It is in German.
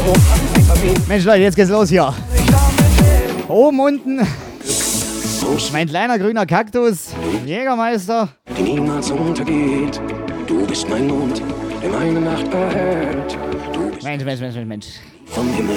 Mensch Leute, jetzt geht's los hier. Oben, unten. Mein kleiner grüner Kaktus. Jägermeister. Die niemals untergeht. Du bist mein Mond, der meine Nacht erhält. Du bist Mensch. vom Himmel.